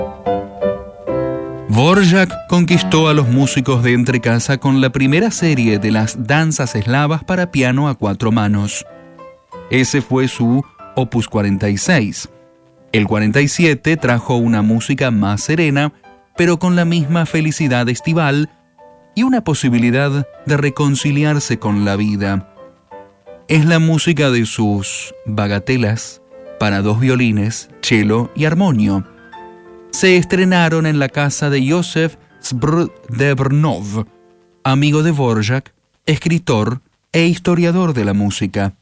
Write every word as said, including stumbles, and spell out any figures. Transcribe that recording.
Dvořák conquistó a los músicos de entrecasa con la primera serie de las danzas eslavas para piano a cuatro manos. Ese fue su Opus cuarenta y seis. El cuarenta y siete trajo una música más serena, pero con la misma felicidad estival y una posibilidad de reconciliarse con la vida. Es la música de sus bagatelas para dos violines, cello y armonio. Se estrenaron en la casa de Josef Zbrdebrnov, amigo de Dvořák, escritor e historiador de la música.